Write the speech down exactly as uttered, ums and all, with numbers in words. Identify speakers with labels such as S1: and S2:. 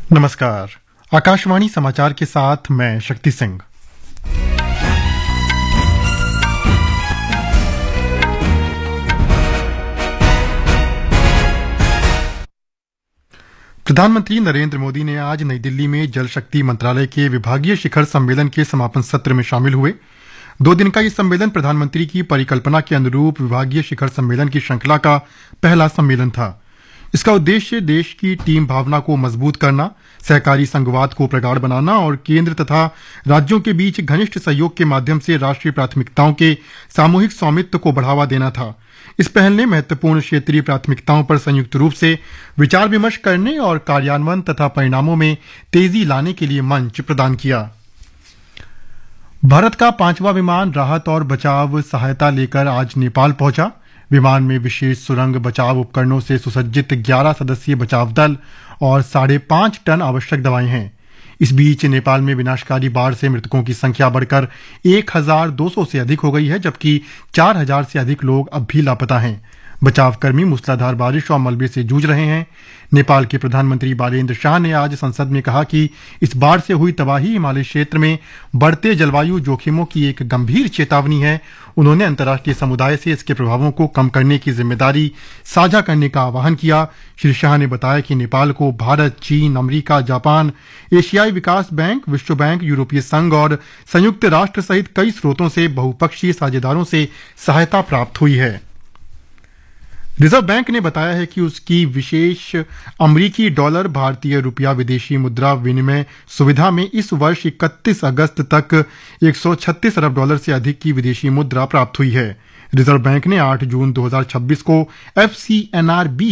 S1: नमस्कार। आकाशवाणी समाचार के साथ मैं शक्ति सिंह। प्रधानमंत्री नरेंद्र मोदी ने आज नई दिल्ली में जल शक्ति मंत्रालय के विभागीय शिखर सम्मेलन के समापन सत्र में शामिल हुए। दो दिन का ये सम्मेलन प्रधानमंत्री की परिकल्पना के अनुरूप विभागीय शिखर सम्मेलन की श्रृंखला का पहला सम्मेलन था। इसका उद्देश्य देश की टीम भावना को मजबूत करना, सहकारी संघवाद को प्रगाढ़ बनाना और केंद्र तथा राज्यों के बीच घनिष्ठ सहयोग के माध्यम से राष्ट्रीय प्राथमिकताओं के सामूहिक स्वामित्व को बढ़ावा देना था। इस पहल ने महत्वपूर्ण क्षेत्रीय प्राथमिकताओं पर संयुक्त रूप से विचार विमर्श करने और कार्यान्वयन तथा परिणामों में तेजी लाने के लिए मंच प्रदान किया। भारत का पांचवा विमान राहत और बचाव सहायता लेकर आज नेपाल पहुंचा। विमान में विशेष सुरंग बचाव उपकरणों से सुसज्जित ग्यारह सदस्यीय बचाव दल और साढ़े पांच टन आवश्यक दवाएं हैं। इस बीच नेपाल में विनाशकारी बाढ़ से मृतकों की संख्या बढ़कर एक हजार दो सौ से अधिक हो गई है, जबकि चार हजार से अधिक लोग अब भी लापता हैं। बचावकर्मी मूसलाधार बारिश और मलबे से जूझ रहे हैं। नेपाल के प्रधानमंत्री बालेन्द्र शाह ने आज संसद में कहा कि इस बाढ़ से हुई तबाही हिमालय क्षेत्र में बढ़ते जलवायु जोखिमों की एक गंभीर चेतावनी है। उन्होंने अंतर्राष्ट्रीय समुदाय से इसके प्रभावों को कम करने की जिम्मेदारी साझा करने का आह्वान किया। श्री शाह ने बताया कि नेपाल को भारत, चीन, अमेरिका, जापान, एशियाई विकास बैंक, विश्व बैंक, यूरोपीय संघ और संयुक्त राष्ट्र सहित कई स्रोतों से बहुपक्षीय साझेदारों से सहायता प्राप्त हुई है। रिजर्व बैंक ने बताया है कि उसकी विशेष अमरीकी डॉलर भारतीय रुपया विदेशी मुद्रा विनिमय सुविधा में इस वर्ष इकतीस अगस्त तक एक सौ छत्तीस अरब डॉलर से अधिक की विदेशी मुद्रा प्राप्त हुई है। रिजर्व बैंक ने आठ जून दो हज़ार छब्बीस को F C N R B